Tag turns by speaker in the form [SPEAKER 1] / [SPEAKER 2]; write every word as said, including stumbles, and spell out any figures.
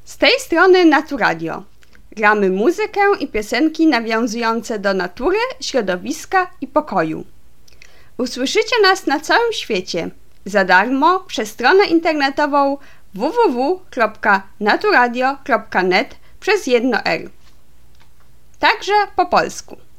[SPEAKER 1] Z tej strony Naturadio. Gramy muzykę i piosenki nawiązujące do natury, środowiska i pokoju. Usłyszycie nas na całym świecie za darmo przez stronę internetową w w w kropka naturadio kropka net przez jedno R. Także po polsku.